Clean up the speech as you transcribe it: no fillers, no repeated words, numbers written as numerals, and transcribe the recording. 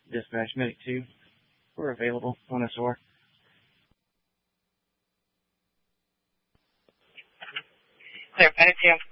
Dispatch, Medic 2. We're available on SOR. Clear, Medic 2.